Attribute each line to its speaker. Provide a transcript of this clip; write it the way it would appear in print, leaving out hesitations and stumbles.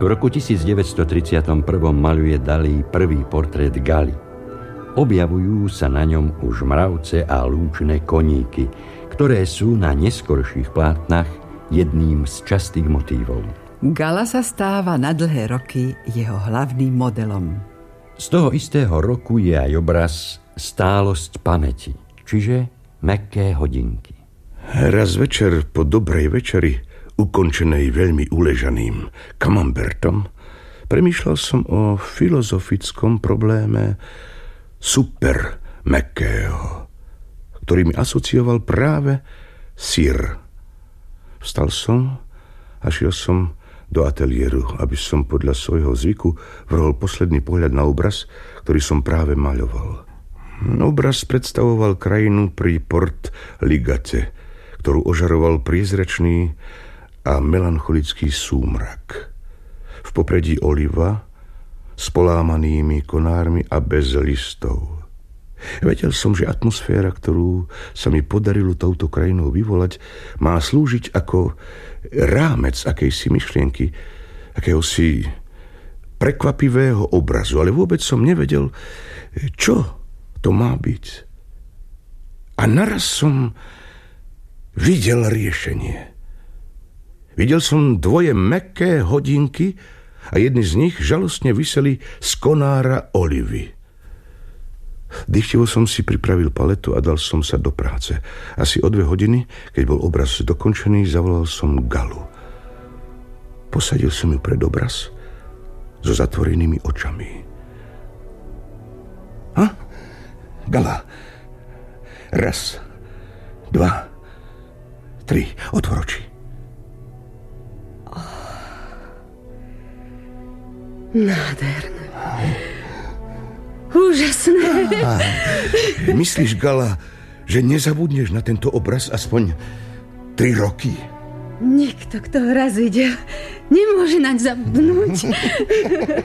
Speaker 1: V roku 1931 maľuje Dalí prvý portrét Galy. Objavujú sa na ňom už mravce a lúčne koníky, ktoré sú na neskorších plátnach jedným z častých motívov.
Speaker 2: Gala sa stáva na dlhé roky jeho hlavným modelom.
Speaker 1: Z toho istého roku je aj obraz Stálosť pamäti, čiže mäkké hodinky.
Speaker 3: Raz večer po dobrej večeri, ukončenej veľmi uležaným camembertom, premýšľal som o filozofickom probléme super mäkkého, ktorý mi asocioval práve syr. Vstal som a šiel som do ateliéru, aby som podľa svojho zvyku vrhol posledný pohľad na obraz, ktorý som práve maľoval. Obraz predstavoval krajinu pri Port Ligate, ktorú ožaroval priezračný a melancholický súmrak. V popredí oliva s polámanými konármi a bez listov. Vedel som, že atmosféra, ktorú sa mi podarilo touto krajinou vyvolať, má slúžiť ako rámec akejsi myšlienky, akéhosi prekvapivého obrazu, ale vôbec som nevedel, čo to má byť. A naraz som videl riešenie. Videl som dvoje mäkké hodinky a jedny z nich žalostne viseli z konára olivy. Dychtivo som si pripravil paletu a dal som sa do práce. Asi o 2 hodiny, keď bol obraz dokončený, zavolal som Galu. Posadil som ju pred obraz so zatvorenými očami. Gala, 1, 2, 3, otvor oči.
Speaker 4: Nádherné. Úžasné.
Speaker 3: Myslíš, Gala, že nezabudneš na tento obraz aspoň 3 roky?
Speaker 4: Niekto, kto ho raz videl, nemôže naň zabudnúť.